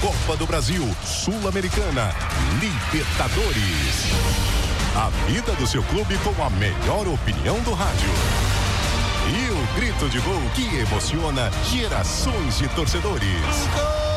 Copa do Brasil, Sul-Americana, Libertadores. A vida do seu clube com a melhor opinião do rádio. E o grito de gol que emociona gerações de torcedores.